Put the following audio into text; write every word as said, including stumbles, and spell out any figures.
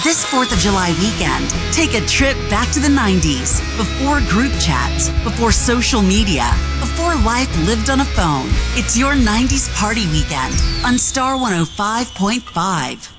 This fourth of July weekend, take a trip back to the nineties, before group chats, before social media, before life lived on a phone. It's your nineties party weekend on Star one oh five point five.